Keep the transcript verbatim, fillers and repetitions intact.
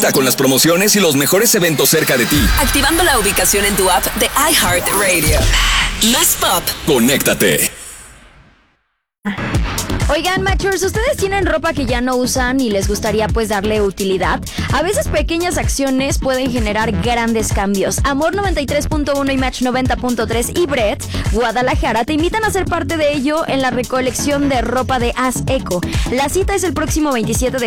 Conecta con las promociones y los mejores eventos cerca de ti. Activando la ubicación en tu app de iHeartRadio. Más pop. Conéctate. Oigan, Matchers, ¿ustedes tienen ropa que ya no usan y les gustaría pues darle utilidad? A veces pequeñas acciones pueden generar grandes cambios. Amor noventa y tres punto uno y Match noventa punto tres y Brett, Guadalajara, te invitan a ser parte de ello en la recolección de ropa de Haz Eco. La cita es el próximo veintisiete de